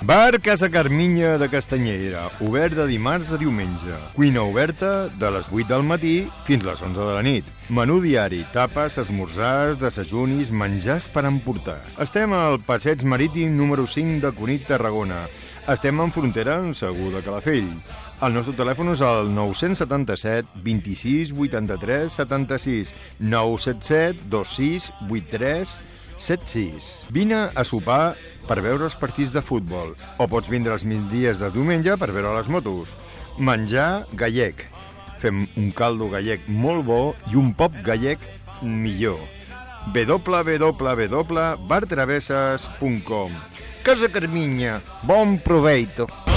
Bar Casa Carminya de Castanyera, obert de dimarts a diumenge. Cuina oberta de les 8 del matí fins les 11 de la nit. Menú diari, tapes, esmorzars, desajunis, menjars per emportar. Estem al passeig marítim número 5 de Cunit, Tarragona. Estem en frontera amb Segur de Calafell. El nostre telèfon és el 977 26 83 76 977 26 83 76. Vine a sopar per veure els partits de futbol o pots vindre els migdies de diumenge per veure les motos. Menjar gallec. Fem un caldo gallec molt bo i un pop gallec millor. www.bartravesses.com. Casa Carminya, bon proveito.